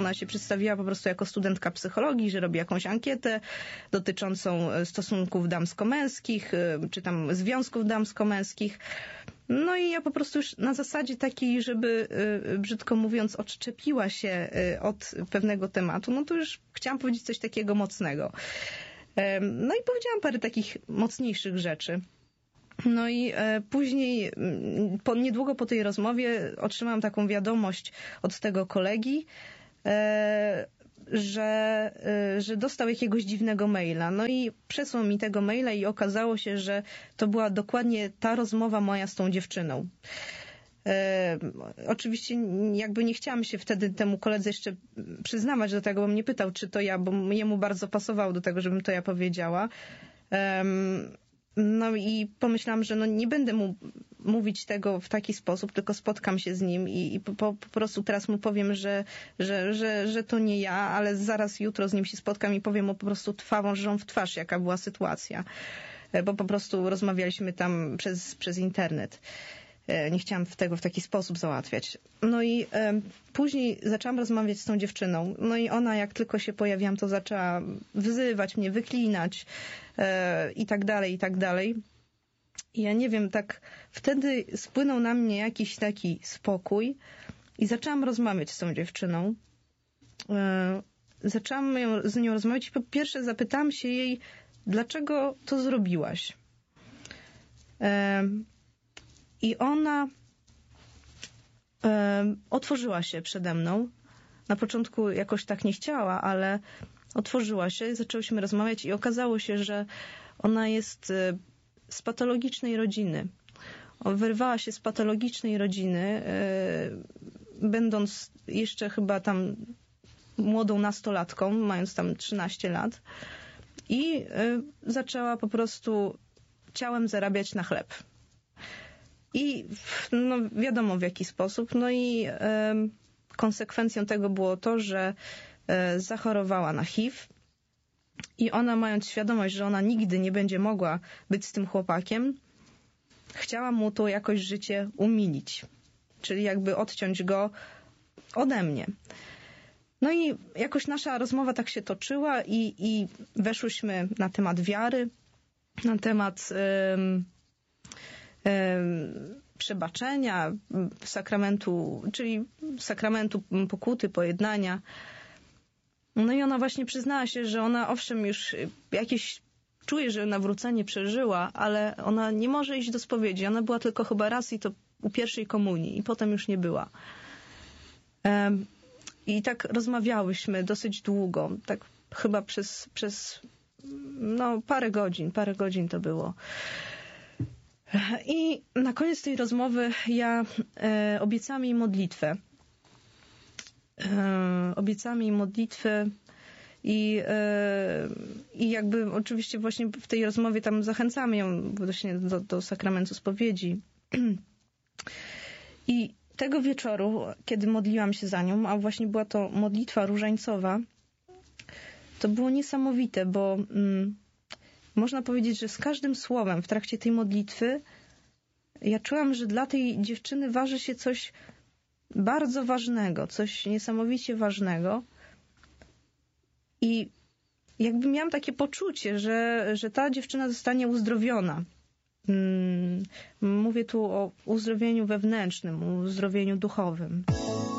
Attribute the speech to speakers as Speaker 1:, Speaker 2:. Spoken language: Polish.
Speaker 1: ona się przedstawiła po prostu jako studentka psychologii, że robi jakąś ankietę dotyczącą stosunków damsko-męskich, czy tam związków damsko-męskich. No i ja po prostu już na zasadzie takiej, żeby, brzydko mówiąc, odczepiła się od pewnego tematu, no to już chciałam powiedzieć coś takiego mocnego. No i powiedziałam parę takich mocniejszych rzeczy. No i później, niedługo po tej rozmowie otrzymałam taką wiadomość od tego kolegi, że dostał jakiegoś dziwnego maila. No i przesłał mi tego maila i okazało się, że to była dokładnie ta rozmowa moja z tą dziewczyną. Oczywiście jakby nie chciałam się wtedy temu koledze jeszcze przyznawać do tego, bo mnie pytał, czy to ja, bo jemu bardzo pasowało do tego, żebym to ja powiedziała. No i pomyślałam, że no nie będę mu mówić tego w taki sposób, tylko spotkam się z nim i po prostu teraz mu powiem, że to nie ja, ale zaraz jutro z nim się spotkam i powiem mu po prostu twarzą w twarz, jaka była sytuacja. Bo po prostu rozmawialiśmy tam przez internet. Nie chciałam tego w taki sposób załatwiać. No i później zaczęłam rozmawiać z tą dziewczyną. No i ona, jak tylko się pojawiłam, to zaczęła wyzywać mnie, wyklinać i tak dalej, i tak dalej. I ja nie wiem, tak wtedy spłynął na mnie jakiś taki spokój i zaczęłam rozmawiać z tą dziewczyną. Zaczęłam z nią rozmawiać i po pierwsze zapytałam się jej, dlaczego to zrobiłaś? I ona otworzyła się przede mną. Na początku jakoś tak nie chciała, ale otworzyła się, zaczęłyśmy rozmawiać i okazało się, że ona jest z patologicznej rodziny. Wyrwała się z patologicznej rodziny, będąc jeszcze chyba tam młodą nastolatką, mając tam 13 lat i zaczęła po prostu ciałem zarabiać na chleb. I no, wiadomo w jaki sposób. No i konsekwencją tego było to, że zachorowała na HIV i ona, mając świadomość, że ona nigdy nie będzie mogła być z tym chłopakiem, chciała mu to jakoś życie umilić. Czyli jakby odciąć go ode mnie. No i jakoś nasza rozmowa tak się toczyła i weszłyśmy na temat wiary, na temat przebaczenia, sakramentu, czyli sakramentu pokuty, pojednania. No i ona właśnie przyznała się, że ona owszem już jakieś czuje, że nawrócenie przeżyła, ale ona nie może iść do spowiedzi. Ona była tylko chyba raz i to u pierwszej komunii i potem już nie była. I tak rozmawiałyśmy dosyć długo, tak chyba przez no parę godzin to było. I na koniec tej rozmowy ja obiecałam jej modlitwę. Obiecałam jej modlitwę i jakby oczywiście właśnie w tej rozmowie tam zachęcamy ją właśnie do sakramentu spowiedzi. I tego wieczoru, kiedy modliłam się za nią, a właśnie była to modlitwa różańcowa, to było niesamowite, bo można powiedzieć, że z każdym słowem w trakcie tej modlitwy ja czułam, że dla tej dziewczyny waży się coś bardzo ważnego, coś niesamowicie ważnego. I jakby miałam takie poczucie, że ta dziewczyna zostanie uzdrowiona. Mówię tu o uzdrowieniu wewnętrznym, o uzdrowieniu duchowym.